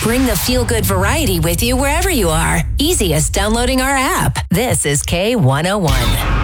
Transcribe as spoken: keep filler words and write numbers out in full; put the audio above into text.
Bring the feel-good variety with you wherever you are. Easiest downloading our app. This is K one oh one.